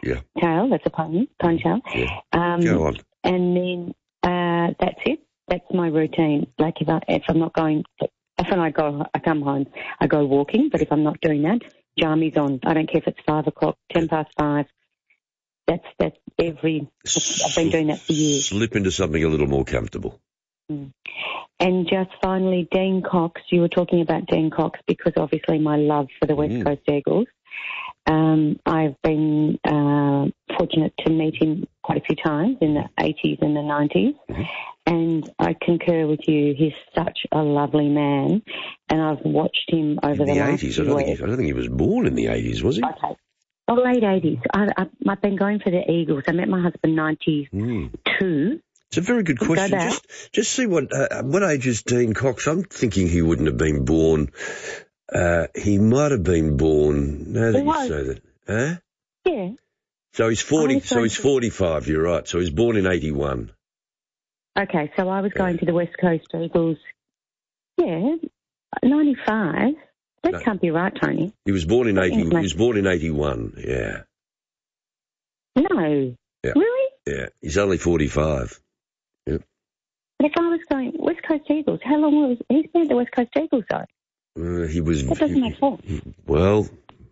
tail. That's a ponytail. Yeah. Go on. And then that's it. That's my routine. Like if I'm not going, often I come home, I go walking. But if I'm not doing that, jammies on. I don't care if it's 5 o'clock, 10 past 5. That's I've been doing that for years. Slip into something a little more comfortable. And just finally, Dean Cox. You were talking about Dean Cox because obviously my love for the West Coast Eagles. I've been fortunate to meet him quite a few times in the 80s and the 90s. And I concur with you. He's such a lovely man. And I've watched him over the last 80s. few weeks. I don't think he was born in the 80s, was he? Okay. Oh, late 80s. I've been going for the Eagles. I met my husband 92. It's a very good question. Just see what age is Dean Cox? I'm thinking he wouldn't have been born. He might have been born. Now that you say that, huh? Yeah. So he's 40. So he's 45. You're right. So he's born in 81. Okay. So I was going to the West Coast Eagles. Yeah, 95. That can't be right, Tony. He was born in 80. He was born in 81. Yeah. No. Yeah. Really? Yeah. He's only 45. Yep. But if I was going West Coast Eagles, how long was he's been at the West Coast Eagles though? He was. That doesn't make sense. Well,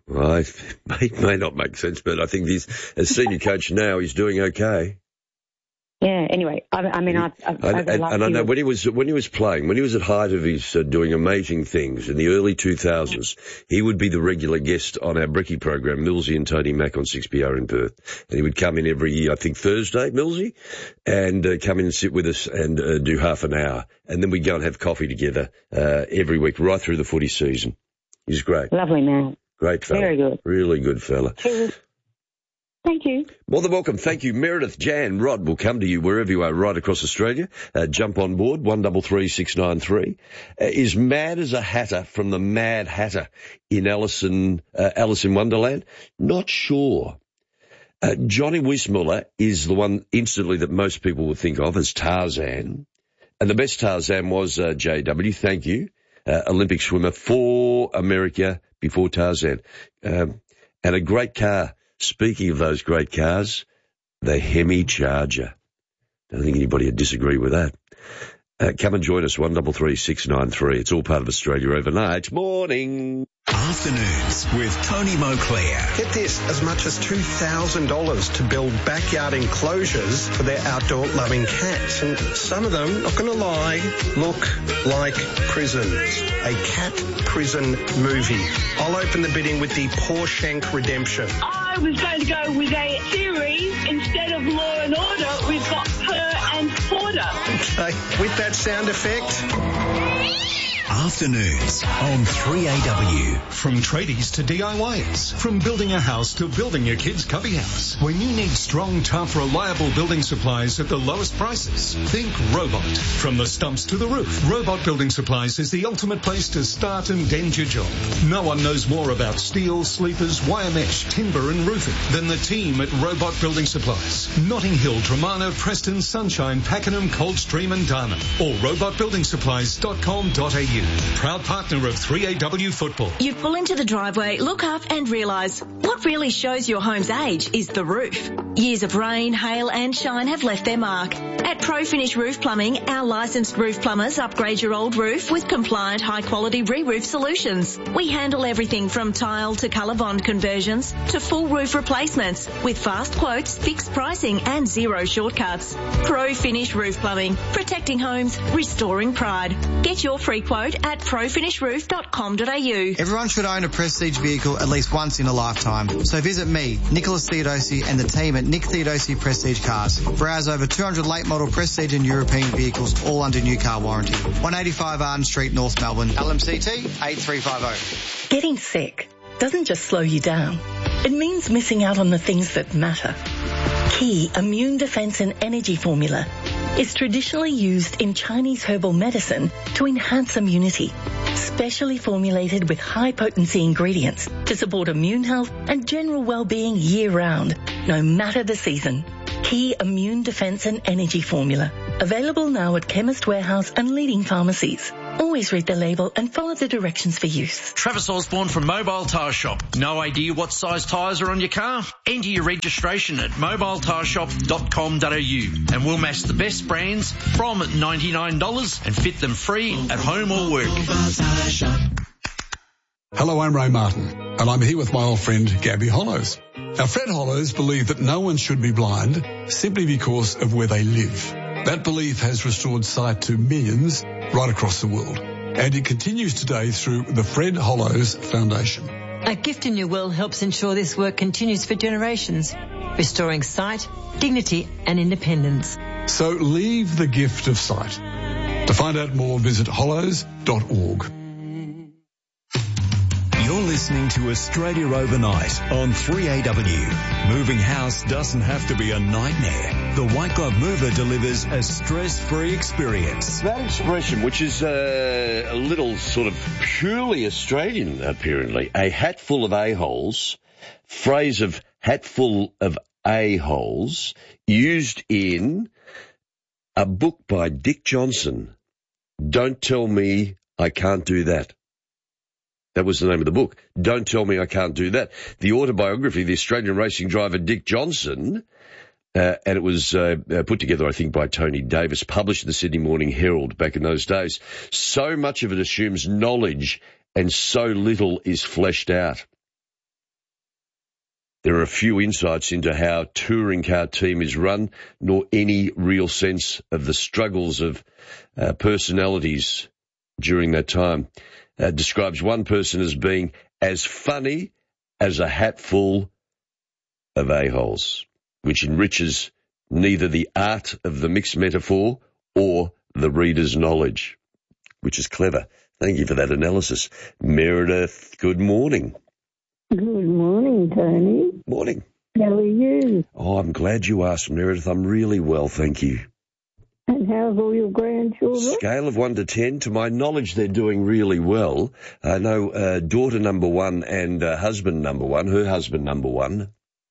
it may not make sense, but I think he's as senior coach now. He's doing okay. Yeah. Anyway, I mean, I've I know when he was playing, when he was at height of his doing amazing things in the early 2000s, he would be the regular guest on our Brekkie program, Millsy and Tony Mack on 6PR in Perth, and he would come in every, I think, Thursday, Millsy, and come in and sit with us and do half an hour, and then we'd go and have coffee together every week right through the footy season. He's great. Lovely man. Great fella. Very good. Really good fella. Cheers. Thank you. More than welcome. Thank you. Meredith, Jan, Rod will come to you wherever you are right across Australia. Jump on board, 133693. Is Mad as a Hatter from the Mad Hatter in Alice in Wonderland? Not sure. Johnny Weissmuller is the one instantly that most people would think of as Tarzan. And the best Tarzan was JW, thank you, Olympic swimmer for America before Tarzan. And a great car. Speaking of those great cars, the Hemi Charger. I don't think anybody would disagree with that. Come and join us, 133693. It's all part of Australia overnight. Morning. Afternoons with Tony Moclair. Get this, as much as $2,000 to build backyard enclosures for their outdoor-loving cats. And some of them, not going to lie, look like prisons. A cat prison movie. I'll open the bidding with the Pawshank Redemption. I was going to go with a series. Instead of Law and Order, we've got Her and Porter. Okay, with that sound effect... Afternoons on 3AW. From tradies to DIYers. From building a house to building your kid's cubby house. When you need strong, tough, reliable building supplies at the lowest prices, think Robot. From the stumps to the roof, Robot Building Supplies is the ultimate place to start and end your job. No one knows more about steel, sleepers, wire mesh, timber and roofing than the team at Robot Building Supplies. Notting Hill, Dramana, Preston, Sunshine, Pakenham, Coldstream and Darman. Or robotbuildingsupplies.com.au. Proud partner of 3AW Football. You pull into the driveway, look up and realise what really shows your home's age is the roof. Years of rain, hail and shine have left their mark. At ProFinish Roof Plumbing, our licensed roof plumbers upgrade your old roof with compliant high-quality re-roof solutions. We handle everything from tile to colour bond conversions to full roof replacements with fast quotes, fixed pricing and zero shortcuts. ProFinish Roof Plumbing, protecting homes, restoring pride. Get your free quote at profinishroof.com.au. Everyone should own a Prestige vehicle at least once in a lifetime. So visit me, Nicholas Theodosi, and the team at Nick Theodosi Prestige Cars. Browse over 200 late model Prestige and European vehicles, all under new car warranty. 185 Arden Street, North Melbourne. LMCT 8350. Getting sick doesn't just slow you down. It means missing out on the things that matter. Key Immune Defense and Energy Formula is traditionally used in Chinese herbal medicine to enhance immunity, specially formulated with high-potency ingredients to support immune health and general well-being year-round, no matter the season. Key Immune Defense and Energy Formula, available now at Chemist Warehouse and leading pharmacies. Always read the label and follow the directions for use. Travis Osborne from Mobile Tyre Shop. No idea what size tyres are on your car? Enter your registration at mobiletireshop.com.au and we'll match the best brands from $99 and fit them free at home or work. Hello, I'm Ray Martin, and I'm here with my old friend Gabby Hollows. Now, Fred Hollows believed that no one should be blind simply because of where they live. That belief has restored sight to millions right across the world, and it continues today through the Fred Hollows Foundation. A Gift in Your Will helps ensure this work continues for generations, restoring sight, dignity and independence. So leave the gift of sight. To find out more, visit hollows.org. You're listening to Australia Overnight on 3AW. Moving house doesn't have to be a nightmare. The White Glove Mover delivers a stress-free experience. That expression, which is a little sort of purely Australian, apparently, a hatful of a-holes, phrase of hatful of a-holes, used in a book by Dick Johnson, Don't Tell Me I Can't Do That. That was the name of the book. Don't Tell Me I Can't Do That. The autobiography of the Australian racing driver Dick Johnson, and it was put together, I think, by Tony Davis, published in the Sydney Morning Herald back in those days. So much of it assumes knowledge and so little is fleshed out. There are a few insights into how a touring car team is run, nor any real sense of the struggles of personalities during that time. Describes one person as being as funny as a hatful of a-holes, which enriches neither the art of the mixed metaphor or the reader's knowledge, which is clever. Thank you for that analysis. Meredith, good morning. Good morning, Tony. Morning. How are you? Oh, I'm glad you asked, Meredith. I'm really well, thank you. And how's all your grandchildren? Scale of 1 to 10. To my knowledge, they're doing really well. I know daughter number 1 and husband number 1, her husband number 1.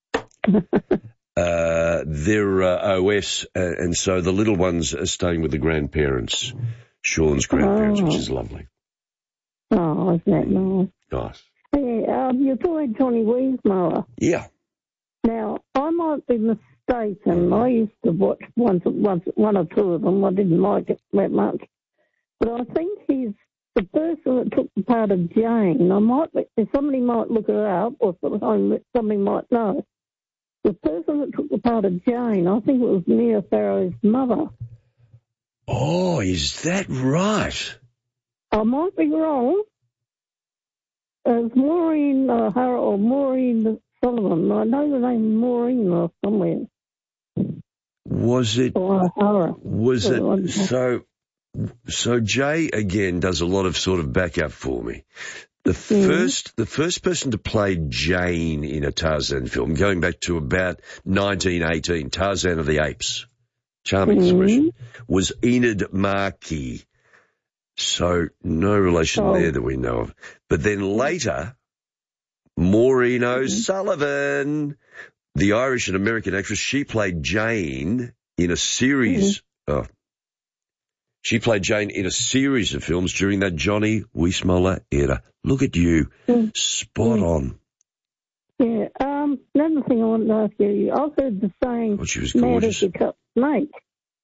They're OS, and so the little ones are staying with the grandparents, Sean's grandparents, which is lovely. Oh, isn't that nice? Nice. Hey, you played Johnny Weissmuller. Yeah. Now, I might be mistaken. I used to watch one or two of them. I didn't like it that much. But I think he's the person that took the part of Jane. Somebody might look her up, or somebody might know. The person that took the part of Jane, I think it was Mia Farrow's mother. Oh, is that right? I might be wrong. It's Maureen O'Hara or Maureen Sullivan. I know the name Maureen or somewhere. Was it? O'Hara. Was it? So Jay again does a lot of sort of backup for me. The first person to play Jane in a Tarzan film, going back to about 1918, Tarzan of the Apes, charming expression, was Enid Markey. So no relation there that we know of. But then later, Maureen O'Sullivan, the Irish and American actress, she played Jane in a series. She played Jane in a series of films during that Johnny Weissmuller era. Look at you, spot on. Yeah. Another thing I wanted to ask you, I've heard the saying, she was gorgeous. Mad as a cut snake.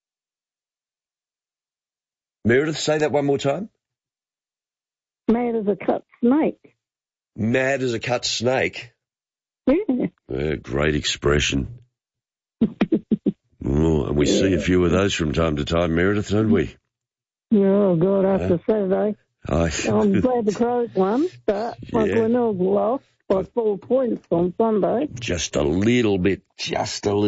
Meredith, say that one more time. Mad as a cut snake. Mad as a cut snake? Yeah. Great expression. And we see a few of those from time to time, Meredith, don't we? Oh, God, after Saturday. I'm glad the Crows won, but Glenelg lost by 4 points on Sunday. Just a little bit. Just a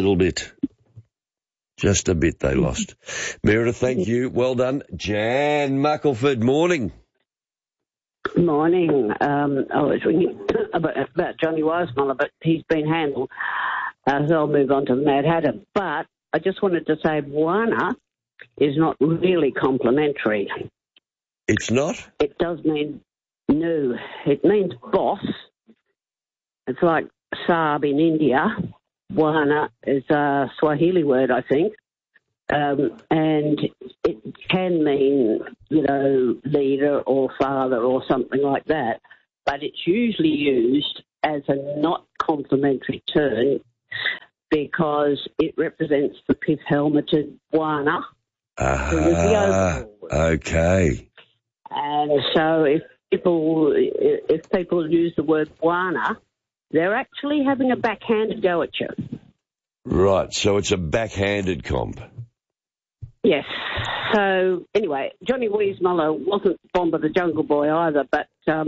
bit they lost. Meredith, thank you. Well done. Jan Muckleford, morning. Good morning. I was ringing about Johnny Weissmuller, but he's been handled. So I'll move on to the Mad Hatter. But I just wanted to say Buana is not really complimentary. It's not? It does mean no. It means boss. It's like Saab in India. Buana is a Swahili word, I think. and it can mean, leader or father or something like that, but it's usually used as a not complimentary term because it represents the pith-helmeted Wana. Okay. And so if people use the word Wana, they're actually having a backhanded go at you. Right, so it's a backhanded comp. Yes. So, anyway, Johnny Weissmuller wasn't Bomber the Jungle Boy either, but,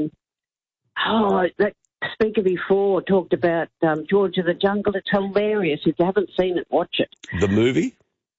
that speaker before talked about George of the Jungle. It's hilarious. If you haven't seen it, watch it. The movie?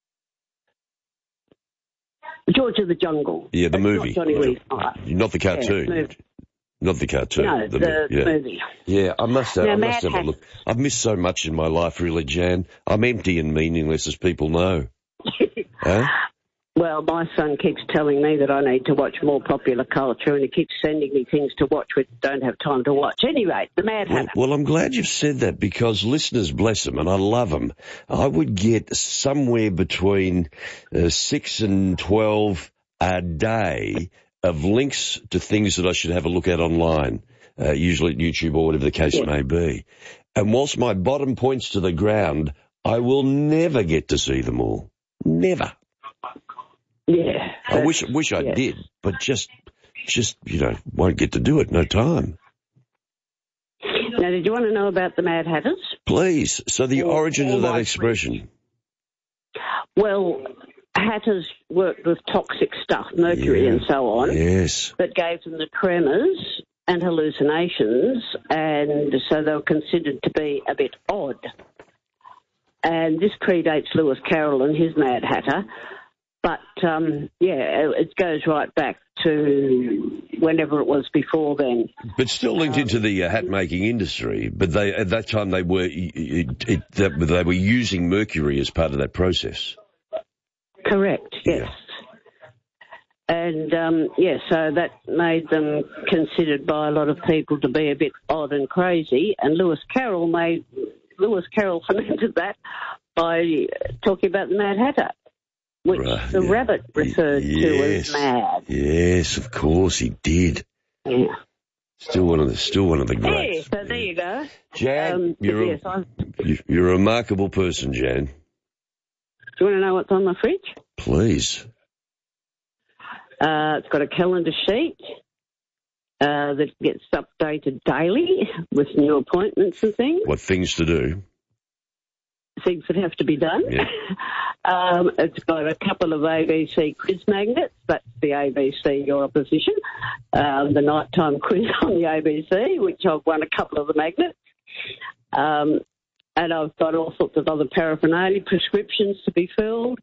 George of the Jungle. Yeah, the movie. Not Johnny Weissmuller. Not the cartoon. Yeah, not the cartoon. No, the movie. Yeah, I must have a look. I've missed so much in my life, really, Jan. I'm empty and meaningless, as people know. Huh? Well, my son keeps telling me that I need to watch more popular culture, and he keeps sending me things to watch which I don't have time to watch. Anyway, the Mad Hatter. Well, I'm glad you've said that because listeners, bless them, and I love them, I would get somewhere between 6 and 12 a day of links to things that I should have a look at online, usually at YouTube or whatever the case may be. And whilst my bottom points to the ground, I will never get to see them all. Never. Yeah. I wish I did, but just won't get to do it. No time. Now, did you want to know about the Mad Hatters? Please. So the origin of that expression. Well, Hatters worked with toxic stuff, mercury and so on. Yes. That gave them the tremors and hallucinations, and so they were considered to be a bit odd. And this predates Lewis Carroll and his Mad Hatter. But, it goes right back to whenever it was before then. But still linked into the hat-making industry. But at that time they were using mercury as part of that process. Correct, yes. Yeah. And, so that made them considered by a lot of people to be a bit odd and crazy. And Lewis Carroll fermented that by talking about the Mad Hatter, which the rabbit referred to as mad. Yes, of course he did. Yeah. Still one of the greats. Yeah, so there you go. Jan, you're a remarkable person, Jan. Do you want to know what's on my fridge? Please. It's got a calendar sheet that gets updated daily with new appointments and things. What things to do? Things that have to be done. Yeah. It's got a couple of ABC quiz magnets. That's the ABC, your opposition. The nighttime quiz on the ABC, which I've won a couple of the magnets. And I've got all sorts of other paraphernalia, prescriptions to be filled,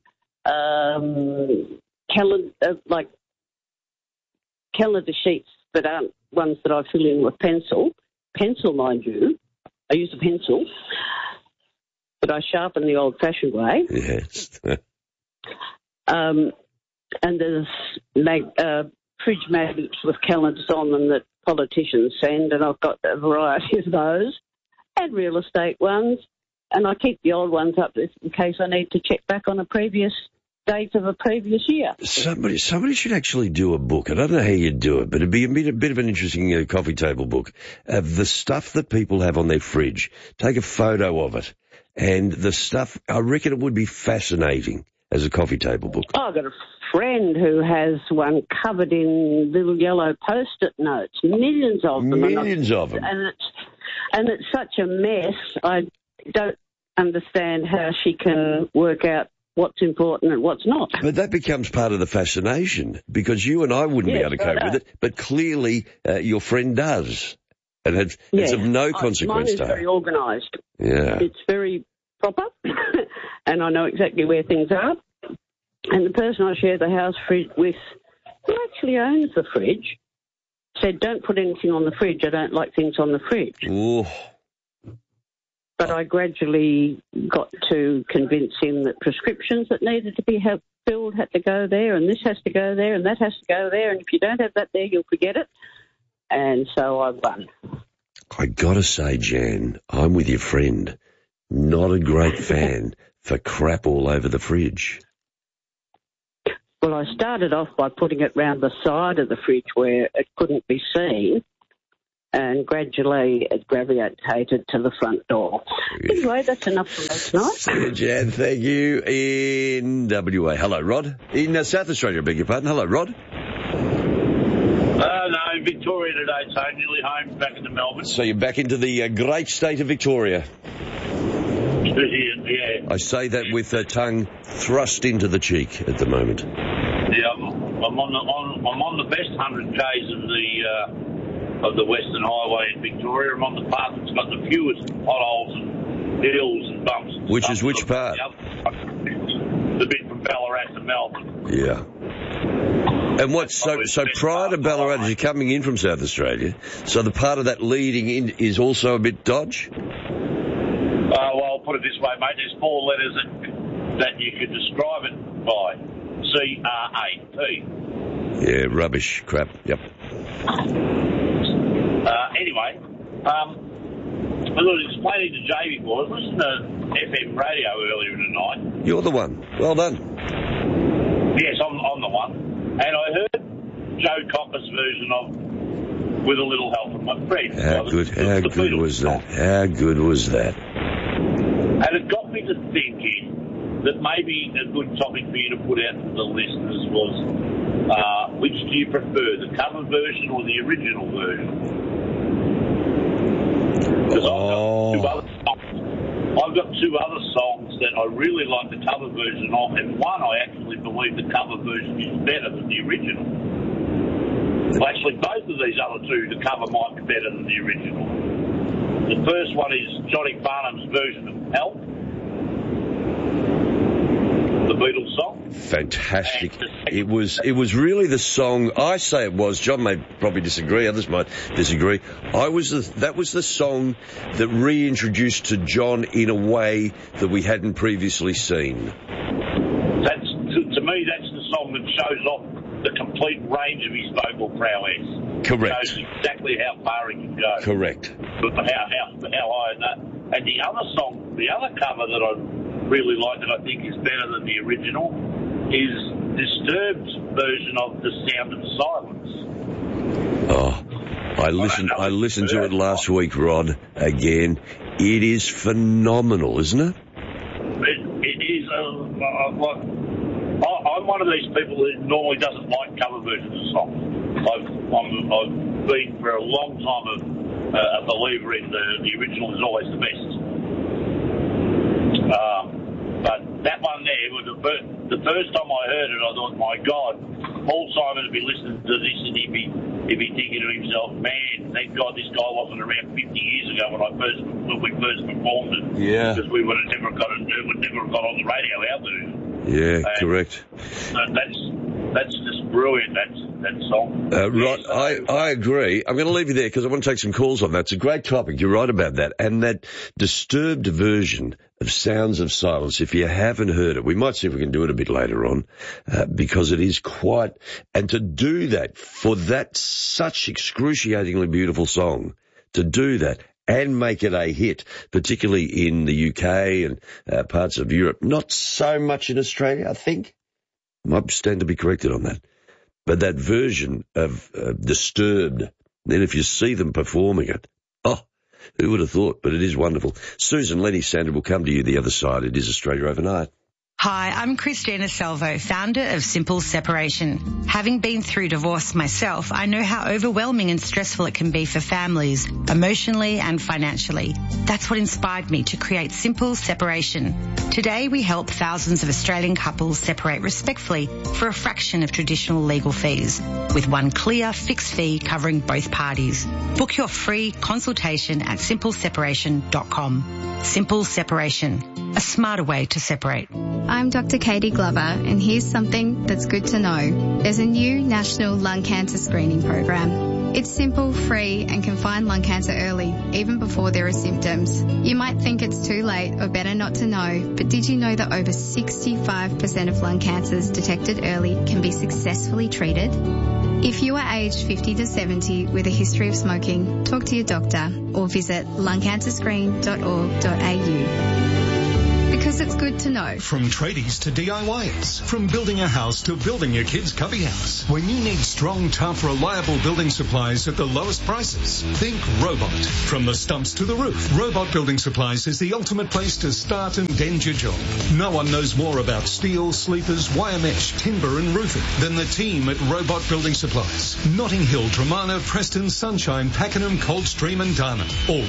calendar sheets that aren't ones that I fill in with pencil. Pencil, mind you. I use a pencil. But I sharpen the old-fashioned way. Yes. And there's fridge magnets with calendars on them that politicians send, and I've got a variety of those, and real estate ones. And I keep the old ones up in case I need to check back on a previous date of a previous year. Somebody should actually do a book. I don't know how you'd do it, but it'd be a bit of an interesting coffee table book of the stuff that people have on their fridge. Take a photo of it. And the stuff, I reckon it would be fascinating as a coffee table book. Oh, I've got a friend who has one covered in little yellow Post-it notes, millions of them. Millions of them. And it's such a mess, I don't understand how she can work out what's important and what's not. But that becomes part of the fascination, because you and I wouldn't be able to cope with it, but clearly your friend does. And it's of no consequence to her. Mine is very organised. Yeah. It's very proper, and I know exactly where things are. And the person I share the house fridge with, who actually owns the fridge, said, don't put anything on the fridge. I don't like things on the fridge. Ooh. But I gradually got to convince him that prescriptions that needed to be filled had to go there, and this has to go there, and that has to go there, and if you don't have that there, you'll forget it. And so I won. I got to say, Jan, I'm with your friend. Not a great fan for crap all over the fridge. Well, I started off by putting it round the side of the fridge where it couldn't be seen, and gradually it gravitated to the front door. Anyway, that's enough for me tonight. See you, Jan. Thank you. In WA. Hello, Rod. In South Australia, I beg your pardon. Hello, Rod. No, in Victoria today, so nearly home, back into Melbourne. So you're back into the great state of Victoria. Yeah. I say that with a tongue thrust into the cheek at the moment. Yeah, I'm on the best 100 k's of the Western Highway in Victoria. I'm on the part that's got the fewest potholes and hills and bumps. And which is which part? The bit from Ballarat to Melbourne. Yeah. And what? So prior to Ballarat, as you're coming in from South Australia, so the part of that leading in is also a bit dodge? Well, I'll put it this way, mate. There's 4 letters that you could describe it by. C-R-A-P. Yeah, rubbish, crap, yep. Anyway, I was explaining to Jay before, I was listening to FM radio earlier in the night. You're the one. Well done. Yes, I'm the one. And I heard Joe Copper's version of With a Little Help from My Friend. How good was that? How good was that? And it got me to thinking that maybe a good topic for you to put out to the listeners was, which do you prefer, the cover version or the original version? Because I've got 2 other songs that I really like the cover version of, and one I actually believe the cover version is better than the original. Well, actually, both of these other 2, the cover might be better than the original. The first one is Johnny Farnham's version of Help, the Beatles song. Fantastic. It was really the song, I say it was, John may probably disagree, others might disagree. That was the song that reintroduced to John in a way that we hadn't previously seen. To me, that's the song that shows off the complete range of his vocal prowess. Correct. Shows exactly how far he can go. Correct. But how high and that. And the other song, the other cover that I really like that I think is better than the original is Disturbed's version of The Sound of Silence. Oh, I listened to it last week, Rod, again. It is phenomenal, isn't it? It is. I'm one of these people who normally doesn't like cover versions of songs. I've been for a long time a believer in the original is always the best. But that one there, the first time I heard it, I thought, my God, Paul Simon would be listening to this and he'd be thinking to himself, man, thank God this guy wasn't around 50 years ago when we first performed it. Yeah. Because we would never have got on the radio, our version. Yeah, correct. That's just brilliant, that song. Right, I agree. I'm going to leave you there because I want to take some calls on that. It's a great topic. You're right about that. And that Disturbed version of Sounds of Silence, if you haven't heard it, we might see if we can do it a bit later on, because it is quite, and to do that, for that such excruciatingly beautiful song, to do that, and make it a hit, particularly in the UK and parts of Europe. Not so much in Australia, I think. Might stand to be corrected on that. But that version of Disturbed, then if you see them performing it, oh, who would have thought? But it is wonderful. Susan, Lenny Sandra will come to you the other side. It is Australia Overnight. Hi, I'm Christina Salvo, founder of Simple Separation. Having been through divorce myself, I know how overwhelming and stressful it can be for families, emotionally and financially. That's what inspired me to create Simple Separation. Today, we help thousands of Australian couples separate respectfully for a fraction of traditional legal fees, with one clear, fixed fee covering both parties. Book your free consultation at simpleseparation.com. Simple Separation, a smarter way to separate. I'm Dr. Katie Glover, and here's something that's good to know. There's a new national lung cancer screening program. It's simple, free, and can find lung cancer early, even before there are symptoms. You might think it's too late or better not to know, but did you know that over 65% of lung cancers detected early can be successfully treated? If you are aged 50 to 70 with a history of smoking, talk to your doctor or visit lungcancerscreen.org.au. Because that's good to know. From tradies to DIYers, from building a house to building your kid's cubby house. When you need strong, tough, reliable building supplies at the lowest prices, think Robot. From the stumps to the roof, Robot Building Supplies is the ultimate place to start and end your job. No one knows more about steel, sleepers, wire mesh, timber and roofing than the team at Robot Building Supplies. Notting Hill, Dramana, Preston, Sunshine, Pakenham, Coldstream and Darnham. Or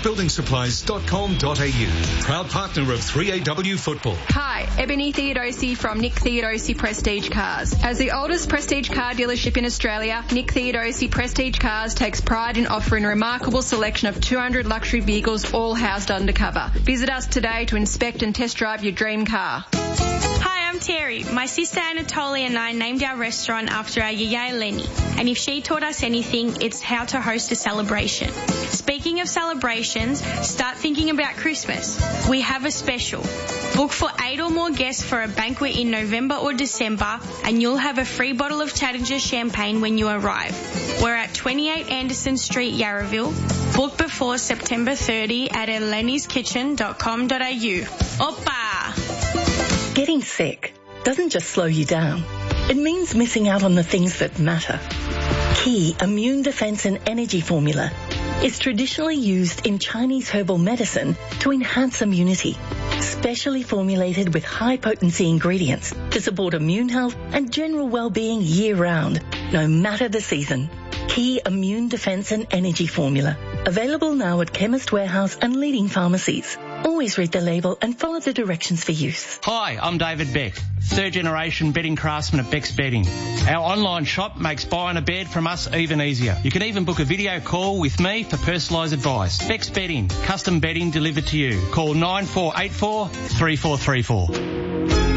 robotbuildingsupplies.com.au. Proud partner of 3AW Football. Hi, Ebony Theodosi from Nick Theodosi Prestige Cars. As the oldest prestige car dealership in Australia, Nick Theodosi Prestige Cars takes pride in offering a remarkable selection of 200 luxury vehicles all housed under cover. Visit us today to inspect and test drive your dream car. Hi, I'm Terry. My sister Anatolia and I named our restaurant after our yaya Lenny. And if she taught us anything, it's how to host a celebration. Speaking of celebrations, start thinking about Christmas. We have a special. Book for 8 or more guests for a banquet in November or December and you'll have a free bottle of Taittinger champagne when you arrive. We're at 28 Anderson Street, Yarraville. Book before September 30 at eleniskitchen.com.au. Oppa! Getting sick doesn't just slow you down. It means missing out on the things that matter. Key Immune Defense and Energy Formula is traditionally used in Chinese herbal medicine to enhance immunity. Specially formulated with high-potency ingredients to support immune health and general well-being year-round, no matter the season. Key Immune Defense and Energy Formula. Available now at Chemist Warehouse and leading pharmacies. Always read the label and follow the directions for use. Hi, I'm David Beck, third generation bedding craftsman at Beck's Bedding. Our online shop makes buying a bed from us even easier. You can even book a video call with me for personalised advice. Beck's Bedding, custom bedding delivered to you. Call 9484 3434.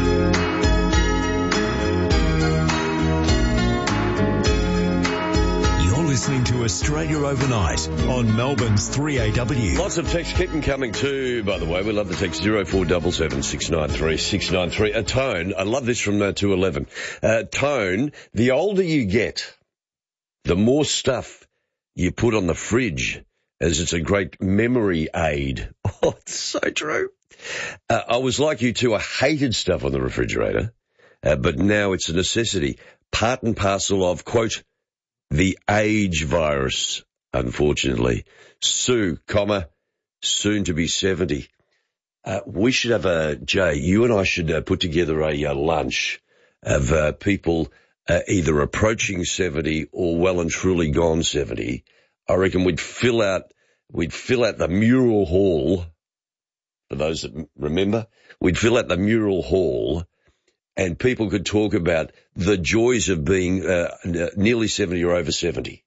Listening to Australia Overnight on Melbourne's 3AW. Lots of texts keep them coming too, by the way. We love the text 0477 693 693. A Tone, I love this from 211. Tone, the older you get, the more stuff you put on the fridge, as it's a great memory aid. Oh, it's so true. I was like you too. I hated stuff on the refrigerator, but now it's a necessity. Part and parcel of, quote, the age virus, unfortunately. Sue, soon to be 70. We should have Jay, you and I should put together a lunch of people either approaching 70 or well and truly gone 70. I reckon we'd fill out the mural hall. For those that remember, we'd fill out the mural hall and people could talk about the joys of being nearly 70 or over 70.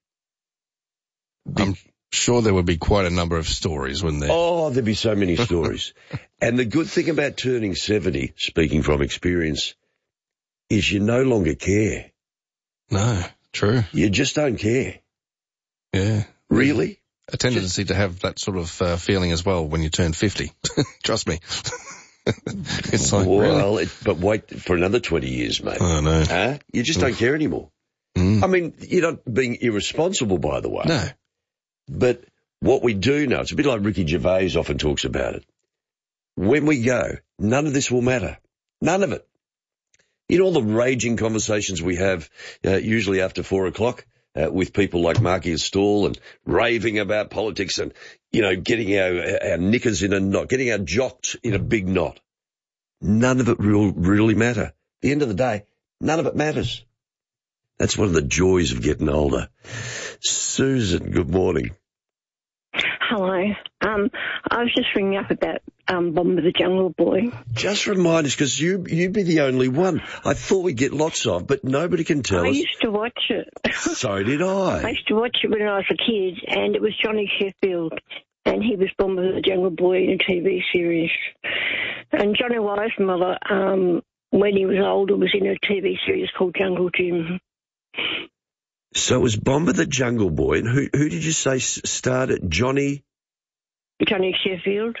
I'm sure there would be quite a number of stories, wouldn't there? Oh, there'd be so many stories. And the good thing about turning 70, speaking from experience, is you no longer care. No, true. You just don't care. Yeah. Really? A tendency to have that sort of feeling as well when you turn 50. Trust me. It's like, well, really? But wait for another 20 years, mate. Oh, no. Huh? You just don't care anymore. I mean, you're not being irresponsible, by the way. No. But what we do know, it's a bit like Ricky Gervais often talks about it. When we go, none of this will matter. None of it. You know all the raging conversations we have, usually after 4 o'clock, with people like Marky Stall and raving about politics and, you know, getting our knickers in a knot, getting our jocks in a big knot. None of it really matter. At the end of the day, none of it matters. That's one of the joys of getting older. Susan, good morning. Hello. I was just ringing up about Bomber the Jungle Boy. Just remind us, because you'd be the only one. I thought we'd get lots of, but nobody can tell us. I used to watch it. So did I. I used to watch it when I was a kid, and it was Johnny Sheffield, and he was Bomber the Jungle Boy in a TV series. And Johnny Weissmuller, when he was older, was in a TV series called Jungle Jim. So it was Bomber the Jungle Boy, and who did you say started? Johnny Sheffield.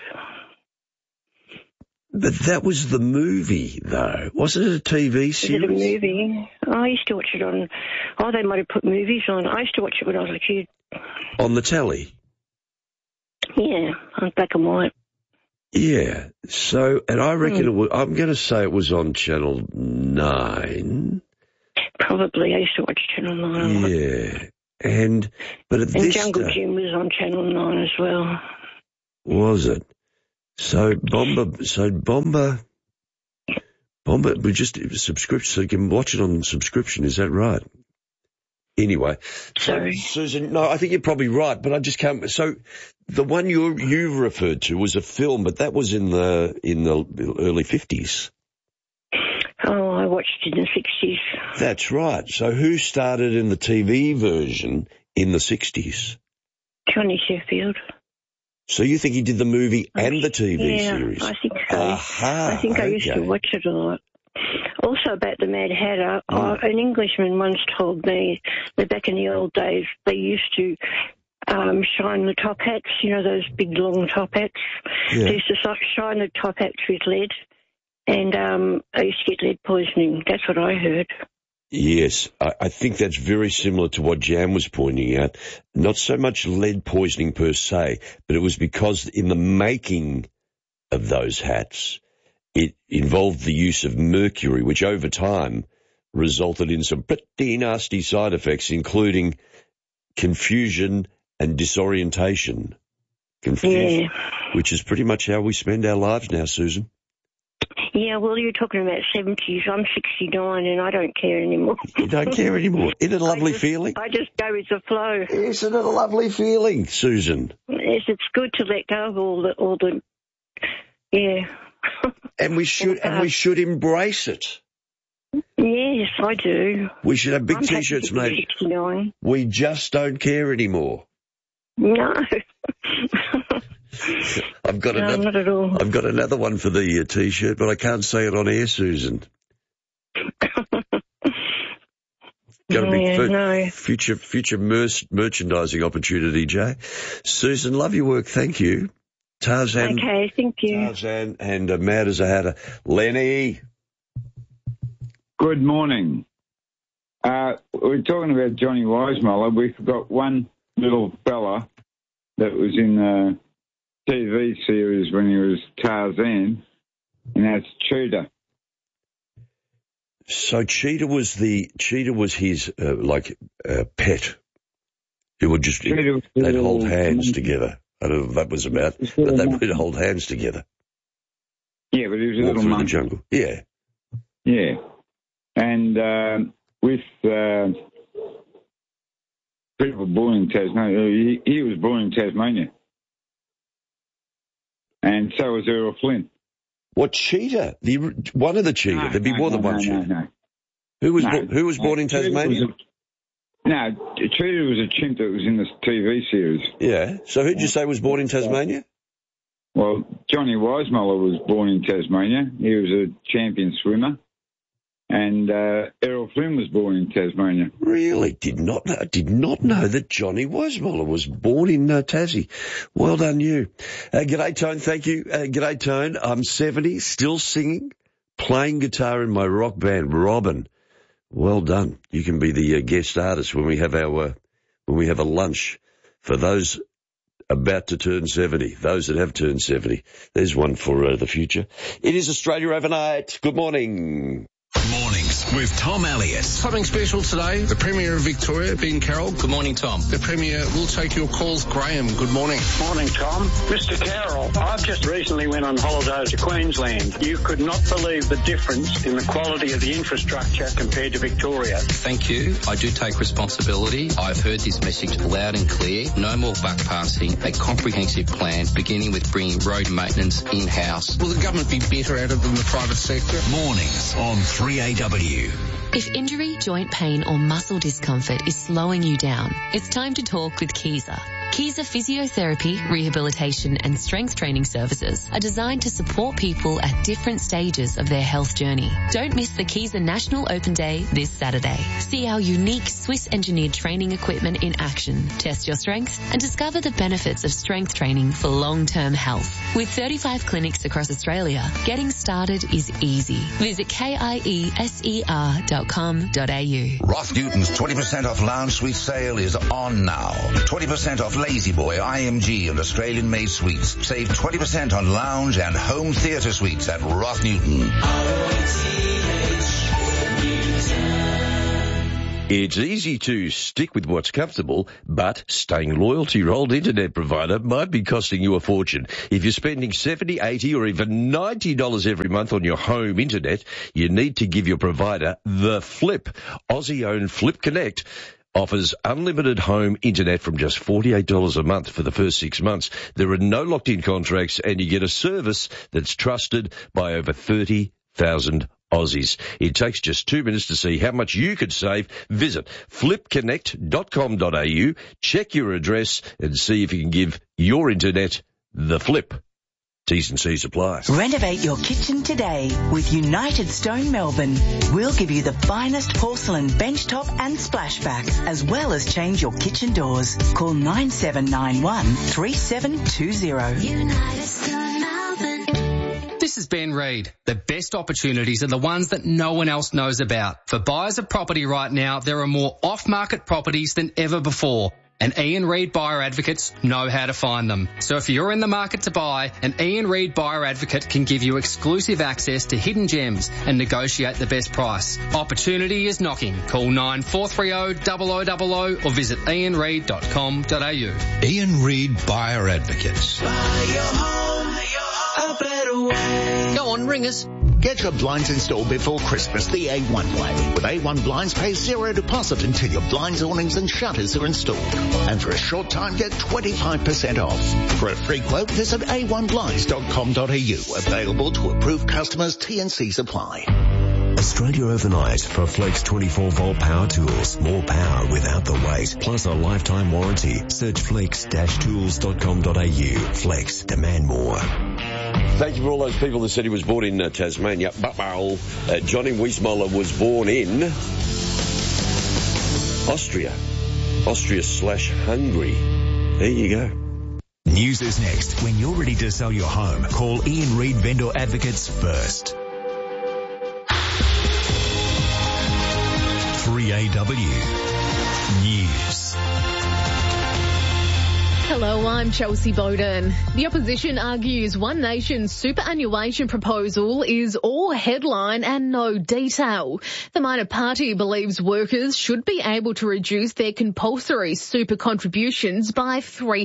But that was the movie, though. Wasn't it a TV series? Was it a movie? I used to watch it on... Oh, they might have put movies on. I used to watch it when I was a kid. On the telly? Yeah, on black and white. Yeah. So, and I reckon I'm going to say it was on Channel 9. Probably. I used to watch Channel 9. Yeah. But at and this Jungle Gym was on Channel 9 as well. Was it? So Bomber, we just subscription, so you can watch it on subscription. Is that right? Anyway, sorry, Susan. No, I think you're probably right, but I just can't. So the one you referred to was a film, but that was in the early 50s. Oh, I watched it in the 60s. That's right. So who started in the TV version in the 60s? Johnny Sheffield. So you think he did the movie and the TV series? Yeah, I think so. Aha, I think I used to watch it a lot. Also about the Mad Hatter, an Englishman once told me that back in the old days they used to shine the top hats, you know, those big long top hats. Yeah. They used to shine the top hats with lead, and I used to get lead poisoning. That's what I heard. Yes, I think that's very similar to what Jan was pointing out. Not so much lead poisoning per se, but it was because in the making of those hats, it involved the use of mercury, which over time resulted in some pretty nasty side effects, including confusion and disorientation. Confusion, which is pretty much how we spend our lives now, Susan. Yeah, well, you're talking about 70s. I'm 69 and I don't care anymore. You don't care anymore. Isn't it a lovely feeling? I just go with the flow. Isn't it a lovely feeling, Susan? Yes, it's good to let go of all the yeah. And we should embrace it. Yes, I do. We should have big T-shirts made. 69. We just don't care anymore. No. Not at all. I've got another one for the T-shirt, but I can't say it on air, Susan. Got to be future merchandising opportunity, Jay. Susan, love your work. Thank you. Tarzan. Okay, thank you. Tarzan and Mad as a Hatter. Lenny. Good morning. We're talking about Johnny Weissmuller. We forgot one little fella that was in the TV series when he was Tarzan, and that's Cheetah. So Cheetah was his pet. He would just they'd hold hands together. I don't know what that was about, but they would hold hands together. Yeah, but he was a little monkey. monkey. The jungle. Yeah. Yeah. And with people born in Tasmania, he was born in Tasmania. And so was Errol Flynn. What, Cheetah? One of the Cheetah? There'd be more than one Cheetah. No. Who was born in Tasmania? Cheetah was a chimp that was in the TV series. Yeah. So who'd you say was born in Tasmania? Well, Johnny Weissmuller was born in Tasmania. He was a champion swimmer. And Errol Flynn was born in Tasmania. Really? Did not know that Johnny Weissmuller was born in Tassie. Well done, you. G'day, Tone. Thank you. G'day, Tone. I'm 70, still singing, playing guitar in my rock band, Robin. Well done. You can be the guest artist when we have a lunch for those about to turn 70, those that have turned 70. There's one for the future. It is Australia Overnight. Good morning. Mornings with Tom Elliott. Something special today. The Premier of Victoria, Ben Carroll. Good morning, Tom. The Premier will take your calls. Graham, good morning. Morning, Tom. Mr. Carroll, I've just recently went on holiday to Queensland. You could not believe the difference in the quality of the infrastructure compared to Victoria. Thank you. I do take responsibility. I've heard this message loud and clear. No more buck passing. A comprehensive plan beginning with bringing road maintenance in-house. Will the government be better at it than the private sector? Mornings on 3AW. If injury, joint pain or muscle discomfort is slowing you down, it's time to talk with Kiesa. Kiesa Physiotherapy, Rehabilitation and Strength Training Services are designed to support people at different stages of their health journey. Don't miss the Kiesa National Open Day this Saturday. See our unique Swiss-engineered training equipment in action, test your strength and discover the benefits of strength training for long-term health. With 35 clinics across Australia, getting started is easy. Visit KIESER.com.au. Roth Newton's 20% off lounge suite sale is on now. 20% off La-Z-Boy, IMG and Australian-made suites. Save 20% on lounge and home theatre suites at Roth Newton. It's easy to stick with what's comfortable, but staying loyal to your old internet provider might be costing you a fortune. If you're spending $70, $80 or even $90 every month on your home internet, you need to give your provider the flip. Aussie-owned Flip Connect offers unlimited home internet from just $48 a month for the first 6 months. There are no locked-in contracts, and you get a service that's trusted by over 30,000 Aussies. It takes just 2 minutes to see how much you could save. Visit flipconnect.com.au, check your address, and see if you can give your internet the flip. T's and C's apply. Renovate your kitchen today with United Stone Melbourne. We'll give you the finest porcelain benchtop and splashback, as well as change your kitchen doors. Call 9791 3720. United Stone Melbourne. This is Ben Reid. The best opportunities are the ones that no one else knows about. For buyers of property right now, there are more off-market properties than ever before. And Ian Reid Buyer Advocates know how to find them. So if you're in the market to buy, an Ian Reid Buyer Advocate can give you exclusive access to hidden gems and negotiate the best price. Opportunity is knocking. Call 9430 0000 or visit ianreid.com.au. Ian Reid Buyer Advocates. Buy your home a better way. Go on, ring us. Get your blinds installed before Christmas the A1 way. With A1 Blinds, pay zero deposit until your blinds, awnings and shutters are installed. And for a short time, get 25% off. For a free quote, visit a1blinds.com.au. Available to approved customers, T&Cs apply. Australia overnight for Flex 24-volt power tools. More power without the weight, plus a lifetime warranty. Search flex-tools.com.au. Flex, demand more. Thank you for all those people that said he was born in Tasmania. Johnny Weissmuller was born in Austria/Hungary. There you go. News is next. When you're ready to sell your home, call Ian Reid Vendor Advocates first. 3AW News. Hello, I'm Chelsea Bowden. The opposition argues One Nation's superannuation proposal is all headline and no detail. The minor party believes workers should be able to reduce their compulsory super contributions by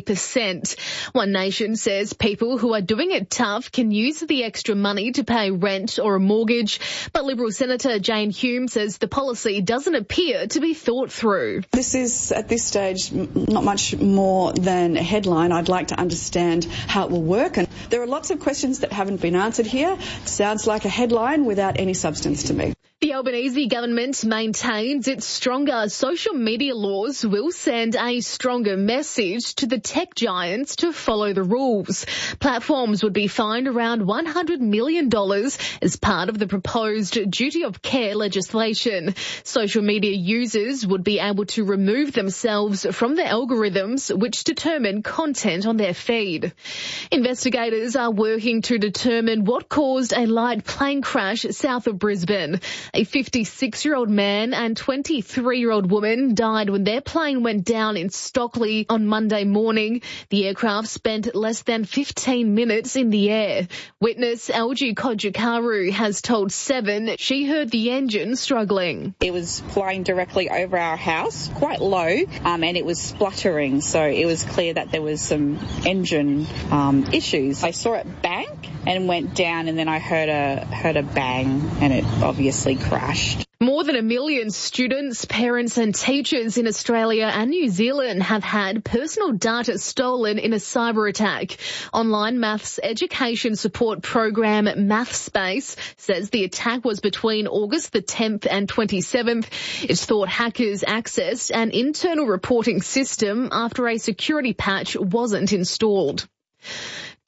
3%. One Nation says people who are doing it tough can use the extra money to pay rent or a mortgage, but Liberal Senator Jane Hume says the policy doesn't appear to be thought through. This is, at this stage, not much more than a headline. I'd like to understand how it will work, and there are lots of questions that haven't been answered here. It sounds like a headline without any substance to me. The Albanese government maintains its stronger social media laws will send a stronger message to the tech giants to follow the rules. Platforms would be fined around $100 million as part of the proposed duty of care legislation. Social media users would be able to remove themselves from the algorithms which determine content on their feed. Investigators are working to determine what caused a light plane crash south of Brisbane. A 56-year-old man and 23-year-old woman died when their plane went down in Stockley on Monday morning. The aircraft spent less than 15 minutes in the air. Witness LG Kojikaru has told Seven she heard the engine struggling. It was flying directly over our house, quite low, and it was spluttering, so it was clear that there was some engine issues. I saw it bang and went down, and then I heard a bang, and it obviously crashed. More than 1 million students, parents and teachers in Australia and New Zealand have had personal data stolen in a cyber attack. Online maths education support program MathSpace says the attack was between August the 10th and 27th. It's thought hackers accessed an internal reporting system after a security patch wasn't installed.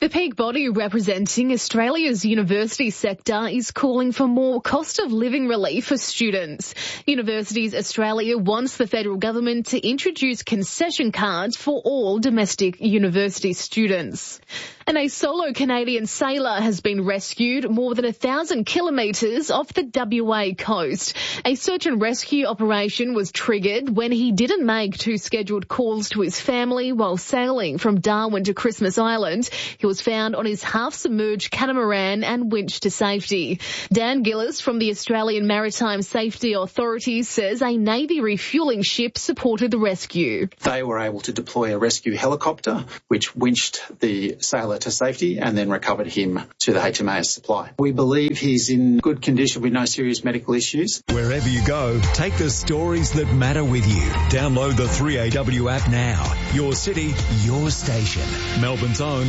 The peak body representing Australia's university sector is calling for more cost of living relief for students. Universities Australia wants the federal government to introduce concession cards for all domestic university students. And a solo Canadian sailor has been rescued more than 1,000 kilometres off the WA coast. A search and rescue operation was triggered when he didn't make 2 scheduled calls to his family while sailing from Darwin to Christmas Island. He was found on his half-submerged catamaran and winched to safety. Dan Gillis from the Australian Maritime Safety Authority says a Navy refuelling ship supported the rescue. They were able to deploy a rescue helicopter which winched the sailor to safety and then recovered him to the HMAS Supply. We believe he's in good condition with no serious medical issues. Wherever you go, take the stories that matter with you. Download the 3AW app now. Your city, your station. Melbourne's own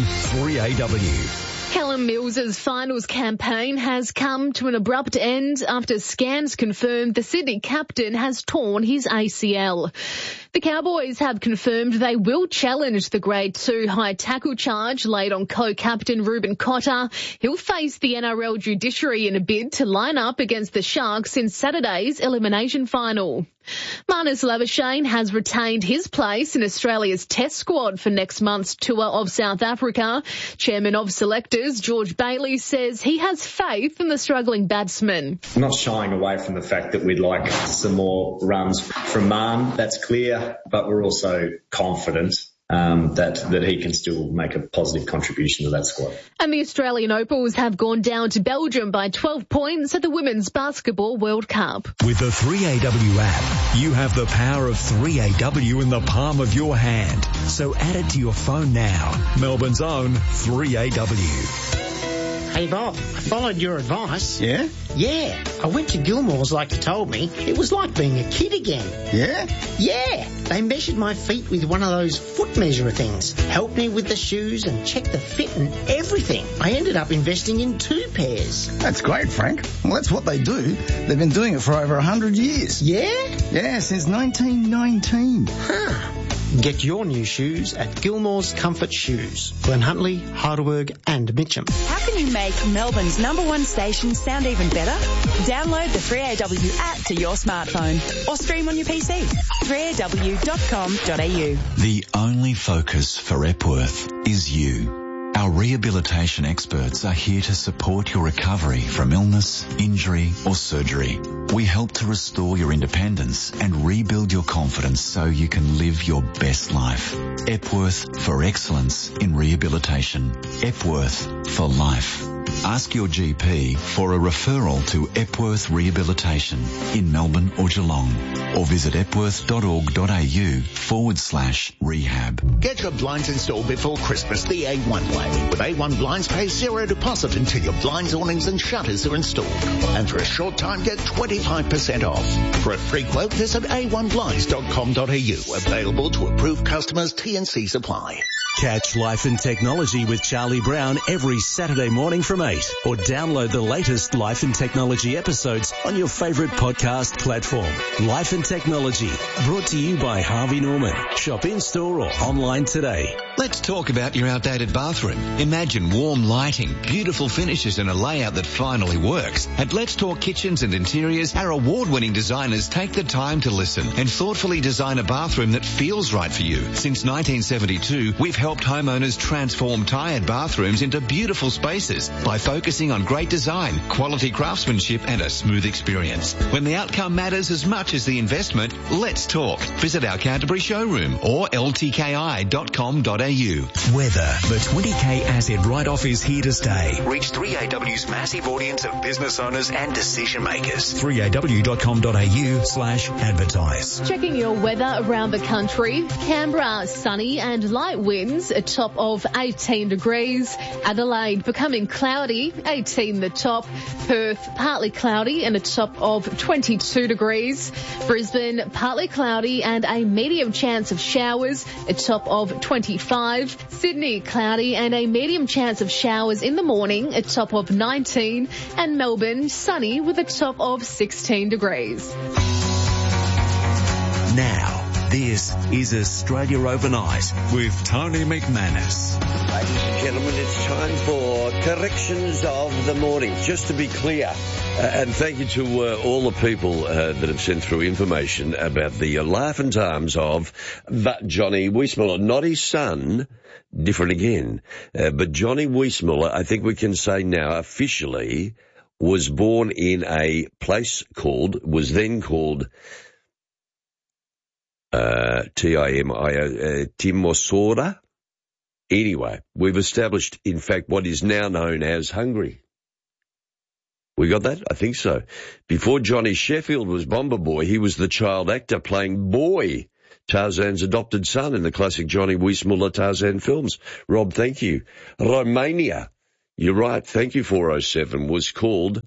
3AW. Callum Mills's finals campaign has come to an abrupt end after scans confirmed the Sydney captain has torn his ACL. The Cowboys have confirmed they will challenge the Grade 2 high tackle charge laid on co-captain Ruben Cotter. He'll face the NRL judiciary in a bid to line up against the Sharks in Saturday's elimination final. Marnus Labuschagne has retained his place in Australia's test squad for next month's tour of South Africa. Chairman of selectors George Bailey says he has faith in the struggling batsman. I'm not shying away from the fact that we'd like some more runs from Marn, that's clear, but we're also confident that he can still make a positive contribution to that squad. And the Australian Opals have gone down to Belgium by 12 points at the Women's Basketball World Cup. With the 3AW app, you have the power of 3AW in the palm of your hand. So add it to your phone now. Melbourne's own 3AW. Hey Bob, I followed your advice. Yeah? Yeah, I went to Gilmore's like you told me. It was like being a kid again. Yeah? Yeah, they measured my feet with one of those foot measurer things, helped me with the shoes and checked the fit and everything. I ended up investing in 2 pairs. That's great, Frank. Well, that's what they do. They've been doing it for over 100 years. Yeah? Yeah, since 1919. Huh. Get your new shoes at Gilmore's Comfort Shoes. Glen Huntly, Heidelberg and Mitcham. How can you make Melbourne's #1 station sound even better? Download the 3AW app to your smartphone or stream on your PC. 3aw.com.au. The only focus for Epworth is you. Our rehabilitation experts are here to support your recovery from illness, injury or surgery. We help to restore your independence and rebuild your confidence so you can live your best life. Epworth for excellence in rehabilitation. Epworth for life. Ask your GP for a referral to Epworth Rehabilitation in Melbourne or Geelong, or visit epworth.org.au/rehab. Get your blinds installed before Christmas the A1 way. With A1 Blinds, pay 0 deposit until your blinds, awnings and shutters are installed. And for a short time, get 25% off. For a free quote, visit a1blinds.com.au. Available to approved customers, T&C supply. Catch Life and Technology with Charlie Brown every Saturday morning from 8, or download the latest Life and Technology episodes on your favourite podcast platform. Life and Technology, brought to you by Harvey Norman. Shop in-store or online today. Let's talk about your outdated bathroom. Imagine warm lighting, beautiful finishes and a layout that finally works. At Let's Talk Kitchens and Interiors, our award-winning designers take the time to listen and thoughtfully design a bathroom that feels right for you. Since 1972, we've helped homeowners transform tired bathrooms into beautiful spaces by focusing on great design, quality craftsmanship and a smooth experience. When the outcome matters as much as the investment, let's talk. Visit our Canterbury showroom or ltki.com.au. Weather. The 20K asset write-off is here to stay. Reach 3AW's massive audience of business owners and decision makers. 3aw.com.au/advertise. Checking your weather around the country. Canberra, sunny and light winds, a top of 18 degrees. Adelaide becoming cloudy, 18 the top. Perth, partly cloudy and a top of 22 degrees. Brisbane, partly cloudy and a medium chance of showers, a top of 25. Sydney, cloudy and a medium chance of showers in the morning, a top of 19. And Melbourne, sunny with a top of 16 degrees. Now, This is Australia Overnight with Tony McManus. Ladies and gentlemen, it's time for corrections of the morning. Just to be clear, and thank you to all the people that have sent through information about the life and times of Johnny Weissmuller, not his son, different again, but Johnny Weissmuller, I think we can say now officially, was born in a place was then called Timisoara. Anyway, we've established, in fact, what is now known as Hungary. We got that? I think so. Before Johnny Sheffield was Bomber Boy, he was the child actor playing Boy, Tarzan's adopted son in the classic Johnny Weissmuller Tarzan films. Rob, thank you. Romania, you're right, thank you, 407, was called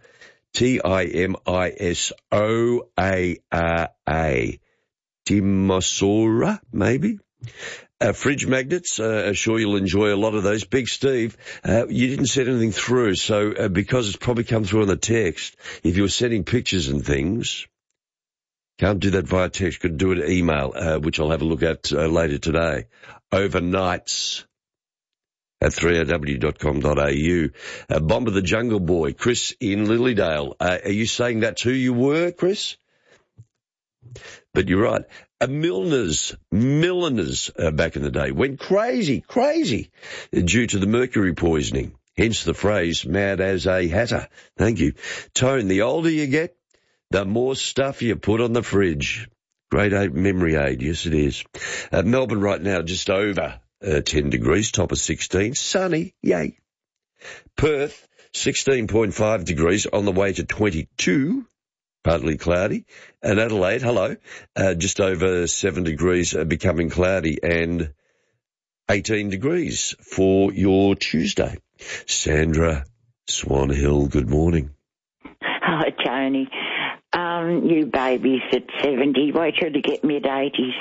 Timisoara. Timisoara, maybe? Fridge magnets, sure you'll enjoy a lot of those. Big Steve, you didn't send anything through, so because it's probably come through on the text, if you were sending pictures and things, can't do that via text, could do it email, which I'll have a look at later today. Overnights at 3rw.com.au. Bomber the Jungle Boy, Chris in Lilydale. Are you saying that's who you were, Chris? But you're right. Milliners back in the day went crazy, due to the mercury poisoning. Hence the phrase, mad as a hatter. Thank you. Tone, the older you get, the more stuff you put on the fridge. Great memory aid, yes it is. Melbourne right now just over 10 degrees, top of 16. Sunny, yay. Perth, 16.5 degrees, on the way to 22. Partly cloudy. And Adelaide, hello, just over 7 degrees, becoming cloudy, and 18 degrees for your Tuesday. Sandra Swan Hill, good morning. Hi, Tony. You babies at 70, wait till you get mid-80s.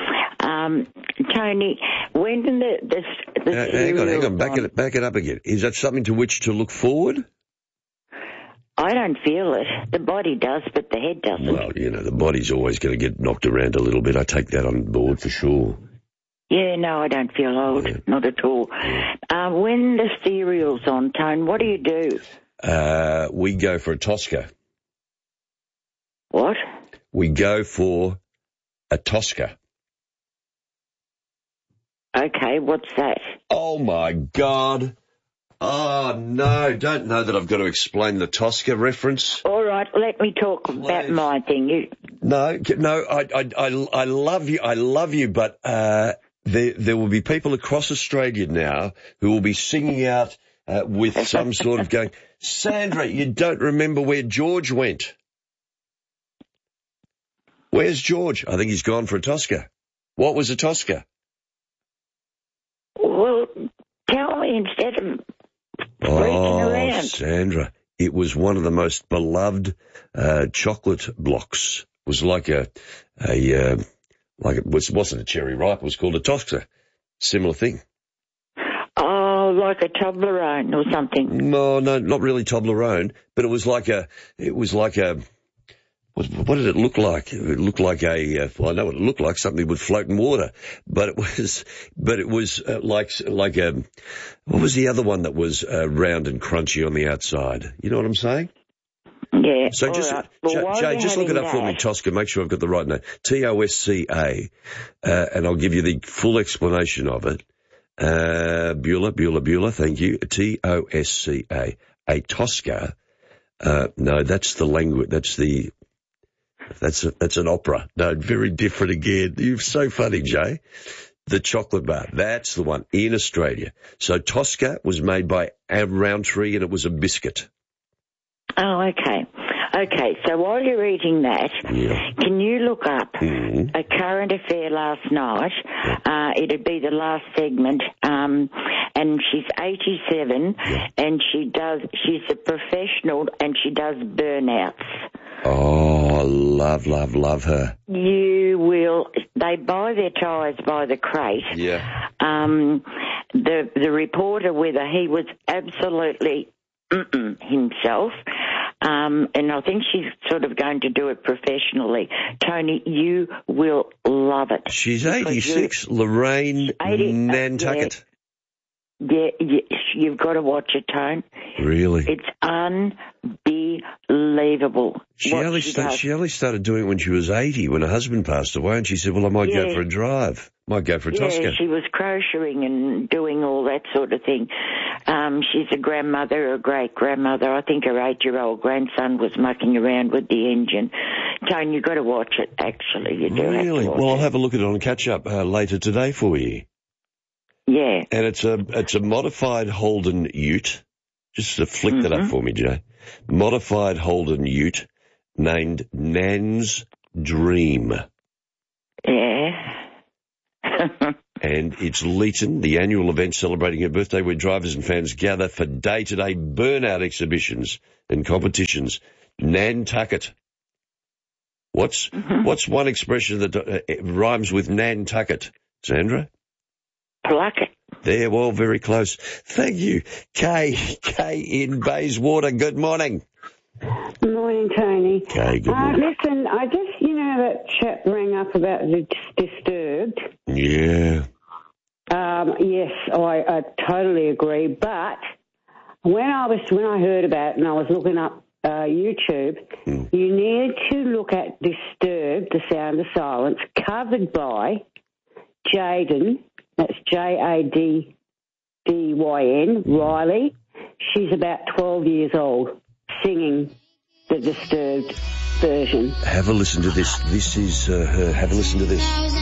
Tony, when the hang on, back it up again. Is that something to which to look forward? I don't feel it. The body does, but the head doesn't. Well, the body's always going to get knocked around a little bit. I take that on board for sure. Yeah, no, I don't feel old. Yeah. Not at all. When the cereal's on, Tone, what do you do? We go for a Tosca. What? We go for a Tosca. Okay, what's that? Oh, my God. Oh, no, don't know that I've got to explain the Tosca reference. All right, let me talk about my thing. No, I love you, but there will be people across Australia now who will be singing out with some sort of going, Sandra, you don't remember where George went. Where's George? I think he's gone for a Tosca. What was a Tosca? Well, tell me instead of... Oh, Sandra, it was one of the most beloved chocolate blocks. It was like it wasn't a cherry ripe, it was called a Tosca. Similar thing. Oh, like a Toblerone or something. No, not really Toblerone, but it was like a what did it look like? It looked like I know what it looked like, something that would float in water. But it was like what was the other one that was round and crunchy on the outside? You know what I'm saying? Yeah. So just, right. Well, Jay, just look it up for me, Tosca, make sure I've got the right name. Tosca, and I'll give you the full explanation of it. Beulah, thank you. Tosca. A Tosca, no, that's the language, that's an opera. No, very different again. You're so funny, Jay. The chocolate bar, that's the one in Australia. So Tosca was made by Roundtree and it was a biscuit. Oh, okay. Okay, so while you're eating that, Can you look up a current affair last night? It'd be the last segment, and she's 87, and she's a professional, and she does burnouts. Oh, love her. You will. They buy their tyres by the crate. Yeah. The reporter with her, he was absolutely himself. And I think she's sort of going to do it professionally. Tony, you will love it. She's 86, Lorraine Nantucket. Yeah, you've got to watch it, Tone. Really? It's unbelievable. She only started doing it when she was 80, when her husband passed away, and she said, well, I might go for a drive. Might go for a Tosca. Yeah, she was crocheting and doing all that sort of thing. She's a grandmother, a great-grandmother. I think her 8-year-old grandson was mucking around with the engine. Tone, you've got to watch it, actually. You do have to watch Well, I'll have a look at it on catch-up later today for you. Yeah. And it's a modified Holden Ute. Just flick that up for me, Jay. Modified Holden Ute named Nan's Dream. Yeah. And it's Leeton, the annual event celebrating her birthday where drivers and fans gather for day-to-day burnout exhibitions and competitions. Nantucket. What's one expression that rhymes with Nantucket, Sandra? Pluck it. There, well, very close. Thank you. Kay in Bayswater, good morning. Good morning, Tony. Kay, good morning. Listen, I just, that chap rang up about the Disturbed. Yeah. Yes, I totally agree. But when I heard about it and I was looking up YouTube, you need to look at Disturbed, The Sound of Silence, covered by Jaden. That's Jadyn, Riley. She's about 12 years old, singing the Disturbed version. Have a listen to this. This is her. Have a listen to this.